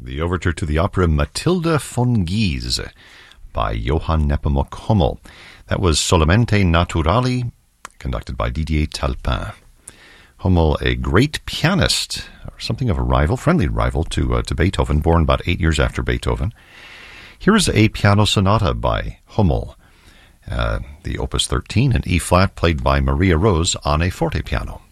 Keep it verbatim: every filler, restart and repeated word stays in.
the overture to the opera Matilda von Guise by Johann Nepomuk Hummel. That was Solamente Naturali, conducted by Didier Talpin. Hummel, a great pianist, or something of a rival, friendly rival to, uh, to Beethoven, born about eight years after Beethoven. Here is a piano sonata by Hummel, uh, the Opus thirteen in E-flat, played by Maria Rose on a forte piano.